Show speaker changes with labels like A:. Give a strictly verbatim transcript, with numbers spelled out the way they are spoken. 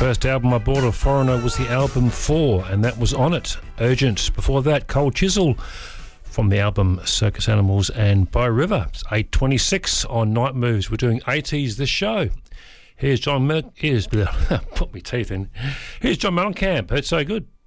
A: first album I bought of Foreigner was the album four, and that was On It, Urgent. Before that, Cold Chisel from the album Circus Animals and By River. It's eight twenty-six on Night Moves. We're doing eighties this show. Here's John Mel- Here's put my teeth in. Here's John Mellencamp. It's so good.